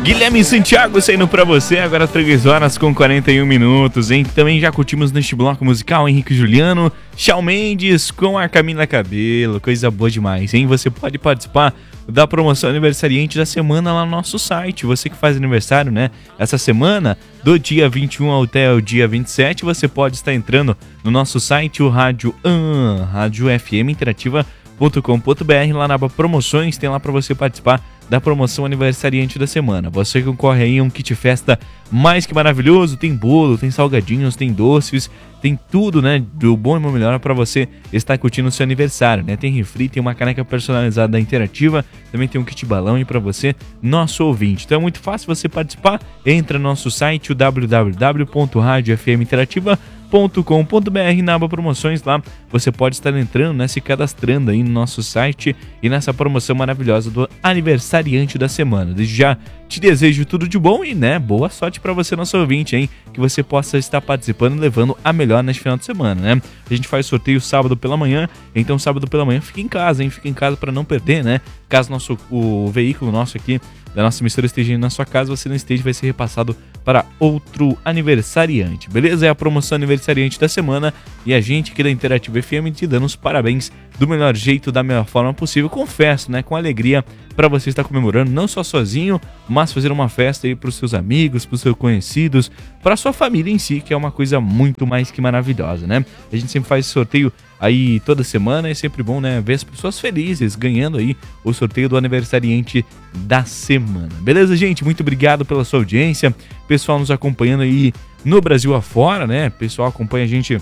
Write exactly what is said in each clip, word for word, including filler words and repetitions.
Guilherme Santiago saindo pra você, agora três horas com quarenta e um minutos, hein? Também já curtimos neste bloco musical Henrique Juliano, Shawn Mendes com a Camila Cabello, coisa boa demais, hein? Você pode participar da promoção aniversariante da semana lá no nosso site. Você que faz aniversário, né? Essa semana, do dia vinte e um até o dia vinte e sete, você pode estar entrando no nosso site, o Rádio An, Rádio F M Interativa ponto com ponto b r, lá na aba promoções, tem lá para você participar da promoção aniversariante da semana. Você concorre aí a um kit festa mais que maravilhoso, tem bolo, tem salgadinhos, tem doces, tem tudo, né, do bom e do melhor para você estar curtindo o seu aniversário, né? Tem refri, tem uma caneca personalizada da Interativa, também tem um kit balão e para você, nosso ouvinte. Então é muito fácil você participar, entra no nosso site, o w w w ponto rádio f m interativa ponto com ponto b r, na aba promoções, lá você pode estar entrando, né, se cadastrando aí no nosso site e nessa promoção maravilhosa do aniversariante da semana. Desde já te desejo tudo de bom e, né, boa sorte para você, nosso ouvinte, hein, que você possa estar participando e levando a melhor neste final de semana, né? A gente faz sorteio sábado pela manhã, então sábado pela manhã fica em casa, hein, fica em casa para não perder, né? Caso nosso, o veículo nosso aqui da nossa emissora esteja na sua casa, você não esteja, vai ser repassado para outro aniversariante, beleza? É a promoção aniversariante da semana e a gente aqui da Interativa F M te dando os parabéns do melhor jeito, da melhor forma possível, confesso, né? Com alegria para você estar comemorando, não só sozinho, mas fazer uma festa aí para os seus amigos, para os seus conhecidos, para a sua família em si, que é uma coisa muito mais que maravilhosa, né? A gente sempre faz sorteio aí toda semana, é sempre bom, né, ver as pessoas felizes ganhando aí o sorteio do aniversariante da semana. Beleza, gente? Muito obrigado pela sua audiência, pessoal nos acompanhando aí no Brasil afora, né? Pessoal acompanha a gente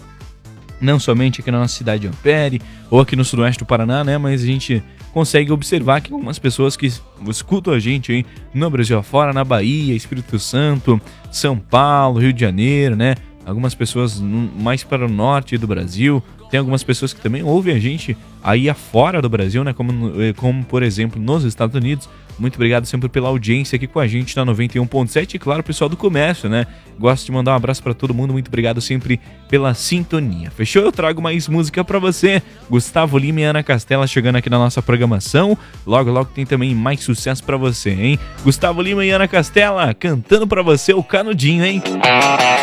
não somente aqui na nossa cidade de Ampere ou aqui no sudoeste do Paraná, né, mas a gente consegue observar que algumas pessoas que escutam a gente aí no Brasil afora, na Bahia, Espírito Santo, São Paulo, Rio de Janeiro, né? Algumas pessoas mais para o norte do Brasil, tem algumas pessoas que também ouvem a gente aí afora do Brasil, né? Como, como por exemplo nos Estados Unidos. Muito obrigado sempre pela audiência aqui com a gente na noventa e um ponto sete e claro, o pessoal do comércio, né? Gosto de mandar um abraço para todo mundo, muito obrigado sempre pela sintonia. Fechou? Eu trago mais música para você. Gustavo Lima e Ana Castela chegando aqui na nossa programação. Logo, logo tem também mais sucesso para você, hein? Gustavo Lima e Ana Castela cantando para você o Canudinho, hein?